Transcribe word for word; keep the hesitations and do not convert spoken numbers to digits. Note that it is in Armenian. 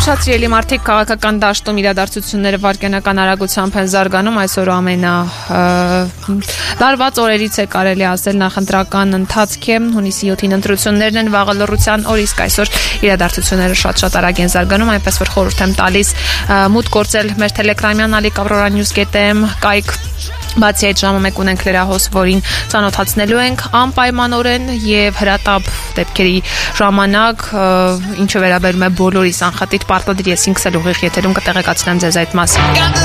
Շատ սիրելի մարդիկ, քաղաքական դաշտում իրադարձությունները վայրկենական արագությամբ են զարգանում, այսօր ամենա լարված օրերից է կարելի ասել նախընտրական ընթացք է, հունիսի յոթին ընտրություններն են, վաղը լռության օր, իսկ այսօր իրադարձությունները շատ-շատ արագ են զարգանում, այնպես որ խորհուրդ եմ տալիս մուտք գործել մեր տելեգրամյան Ալիկ Ավրորա News dot am կայք Բացի այդ ժամը մեկ ունենք լրահոս, որին ծանոթացնելու ենք անպայմանորեն եւ հրատապ դեպքերի ժամանակ, ինչը վերաբերում է բոլորիս անխտիր պարտադիր ես ինքս էլ ուղիղ եթերում կտեղեկացնեմ ձեզ այդ մասին։